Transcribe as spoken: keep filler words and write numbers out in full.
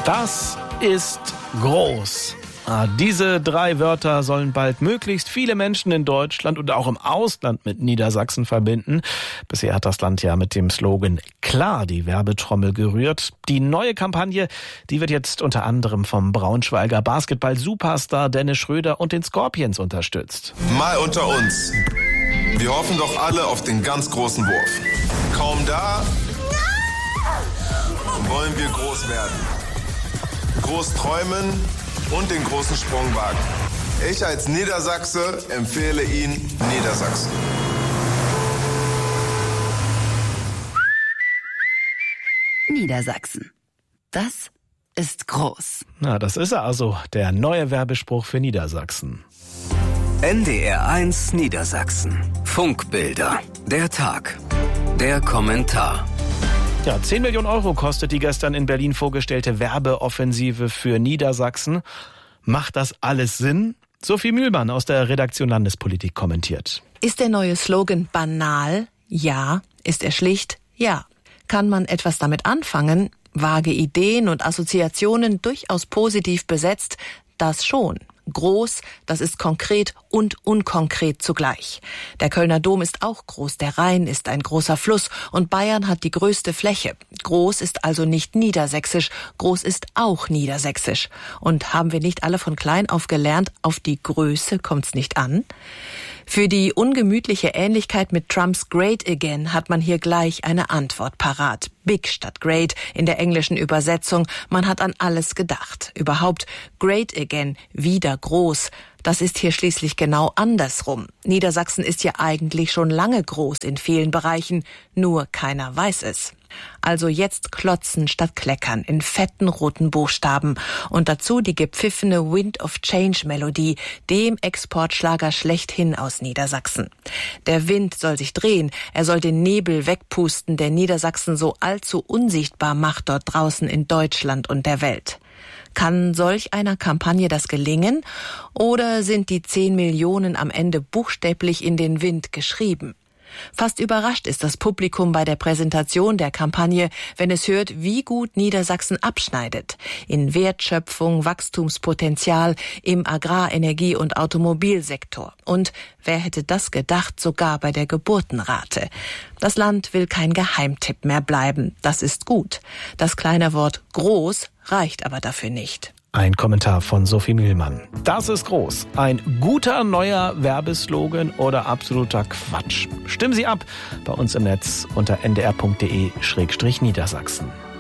Das ist groß. Ah, diese drei Wörter sollen bald möglichst viele Menschen in Deutschland und auch im Ausland mit Niedersachsen verbinden. Bisher hat das Land ja mit dem Slogan klar die Werbetrommel gerührt. Die neue Kampagne, die wird jetzt unter anderem vom Braunschweiger Basketball-Superstar Dennis Schröder und den Scorpions unterstützt. Mal unter uns. Wir hoffen doch alle auf den ganz großen Wurf. Kaum da, wollen wir groß werden. Groß träumen und den großen Sprung wagen. Ich als Niedersachse empfehle Ihnen Niedersachsen. Niedersachsen. Das ist groß. Na, das ist er also, der neue Werbespruch für Niedersachsen. N D R eins Niedersachsen. Funkbilder. Der Tag. Der Kommentar. Ja, zehn Millionen Euro kostet die gestern in Berlin vorgestellte Werbeoffensive für Niedersachsen. Macht das alles Sinn? Sophie Mühlmann aus der Redaktion Landespolitik kommentiert. Ist der neue Slogan banal? Ja. Ist er schlicht? Ja. Kann man etwas damit anfangen? Vage Ideen und Assoziationen durchaus positiv besetzt? Das schon. Groß, das ist konkret und unkonkret zugleich. Der Kölner Dom ist auch groß, der Rhein ist ein großer Fluss und Bayern hat die größte Fläche. Groß ist also nicht niedersächsisch, groß ist auch niedersächsisch. Und haben wir nicht alle von klein auf gelernt, auf die Größe kommt's nicht an? Für die ungemütliche Ähnlichkeit mit Trumps Great Again hat man hier gleich eine Antwort parat. Big statt Great in der englischen Übersetzung. Man hat an alles gedacht. Überhaupt Great Again, wieder groß. Das ist hier schließlich genau andersrum. Niedersachsen ist ja eigentlich schon lange groß in vielen Bereichen, nur keiner weiß es. Also jetzt klotzen statt kleckern in fetten roten Buchstaben und dazu die gepfiffene Wind of Change Melodie, dem Exportschlager schlechthin aus Niedersachsen. Der Wind soll sich drehen, er soll den Nebel wegpusten, der Niedersachsen so allzu unsichtbar macht dort draußen in Deutschland und der Welt. Kann solch einer Kampagne das gelingen? Oder sind die zehn Millionen am Ende buchstäblich in den Wind geschrieben? Fast überrascht ist das Publikum bei der Präsentation der Kampagne, wenn es hört, wie gut Niedersachsen abschneidet. In Wertschöpfung, Wachstumspotenzial, im Agrar-, Energie- und Automobilsektor. Und wer hätte das gedacht, sogar bei der Geburtenrate. Das Land will kein Geheimtipp mehr bleiben. Das ist gut. Das kleine Wort groß reicht aber dafür nicht. Ein Kommentar von Sophie Mühlmann. Das ist groß. Ein guter neuer Werbeslogan oder absoluter Quatsch? Stimmen Sie ab bei uns im Netz unter n d r punkt d e slash niedersachsen.